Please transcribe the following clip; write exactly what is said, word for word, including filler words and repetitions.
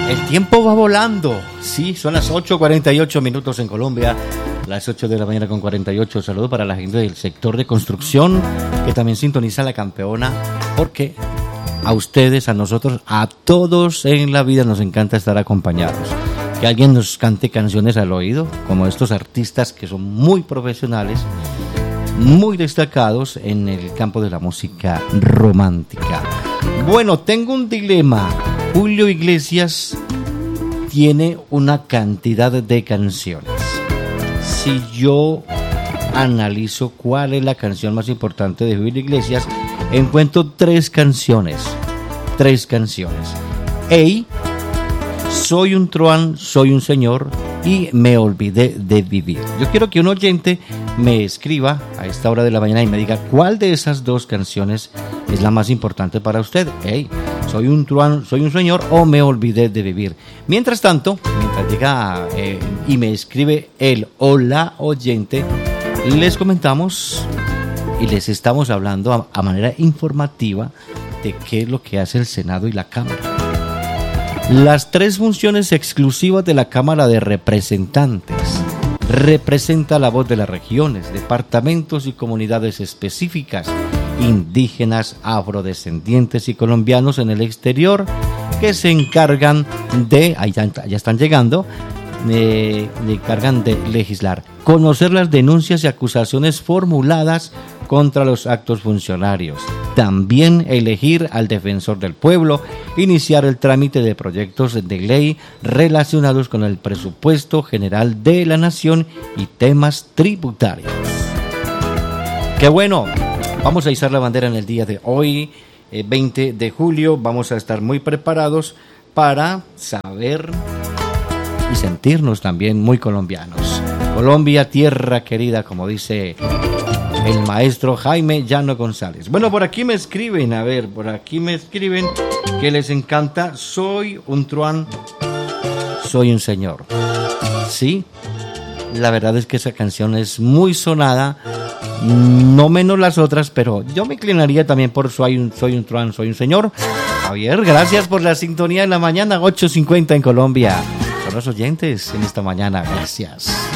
El tiempo va volando. Sí, son las ocho cuarenta y ocho minutos en Colombia, las ocho de la mañana con cuarenta y ocho. Saludo para la gente del sector de construcción que también sintoniza La Campeona, porque a ustedes, a nosotros, a todos en la vida nos encanta estar acompañados. Que alguien nos cante canciones al oído, como estos artistas que son muy profesionales, muy destacados en el campo de la música romántica. Bueno, tengo un dilema. Julio Iglesias tiene una cantidad de canciones. Si yo analizo cuál es la canción más importante de Julio Iglesias, encuentro tres canciones. Tres canciones. Ey, Soy un truán, soy un señor y Me olvidé de vivir. Yo quiero que un oyente me escriba a esta hora de la mañana y me diga cuál de esas dos canciones es la más importante para usted. Hey, soy un truán, soy un señor o Me olvidé de vivir. Mientras tanto, mientras llega eh, y me escribe el o la oyente, les comentamos y les estamos hablando a, a manera informativa de qué es lo que hace el Senado y la Cámara. Las tres funciones exclusivas de la Cámara de Representantes. Representa la voz de las regiones, departamentos y comunidades específicas, indígenas, afrodescendientes y colombianos en el exterior, que se encargan de, ahí ya, ya están llegando, eh, se encargan de legislar, conocer las denuncias y acusaciones formuladas contra los actos funcionarios, también elegir al defensor del pueblo, iniciar el trámite de proyectos de ley relacionados con el presupuesto general de la nación y temas tributarios. ¡Qué bueno! Vamos a izar la bandera en el día de hoy, eh, veinte de julio. Vamos a estar muy preparados para saber y sentirnos también muy colombianos. Colombia, tierra querida, como dice el maestro Jaime Llano González. Bueno, por aquí me escriben, a ver, por aquí me escriben que les encanta Soy un truán, soy un señor. Sí, la verdad es que esa canción es muy sonada, no menos las otras, pero yo me inclinaría también por Soy un, soy un truán, soy un señor. Javier, gracias por la sintonía en la mañana, ocho cincuenta en Colombia. Son los oyentes en esta mañana, gracias.